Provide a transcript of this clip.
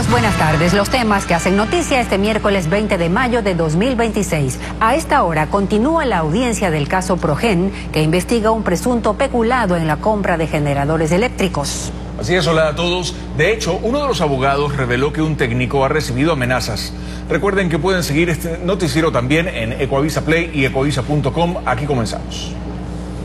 Amigos, buenas tardes. Los temas que hacen noticia este miércoles 20 de mayo de 2026. A esta hora continúa la audiencia del caso Progen, que investiga un presunto peculado en la compra de generadores eléctricos. Así es, hola a todos. De hecho, uno de los abogados reveló que un técnico ha recibido amenazas. Recuerden que pueden seguir este noticiero también en Ecoavisa Play y ecoavisa.com. Aquí comenzamos.